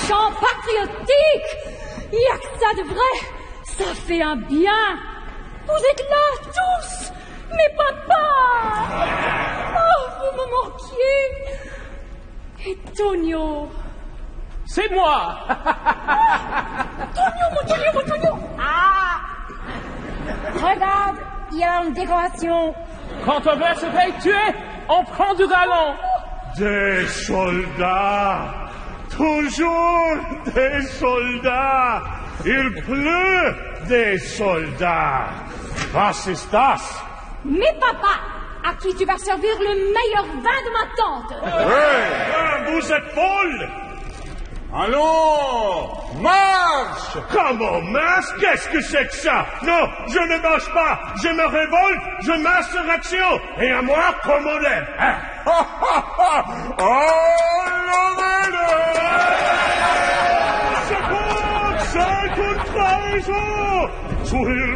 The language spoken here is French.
chant patriotique. Il y a que ça de vrai. Ça fait un bien. Vous êtes là, tous. Mes papas. Oh, vous me manquiez. Et Tonio. C'est moi. Tonio, mon Tonio. Ah! Regarde, il y a une décoration. Quand on veut se faire tuer, on prend du galon. Des soldats. Toujours des soldats. Il pleut des soldats. Was ist das? Mes papas, à qui tu vas servir le meilleur vin de ma tante. Hey, vous êtes folle. Allons, marche! Comment marche? Qu'est-ce que c'est que ça? Non, je ne marche pas. Je me révolte, je m'insurrection. Et à moi, comme on l'aime. Hein? Secours! C'est une trahison!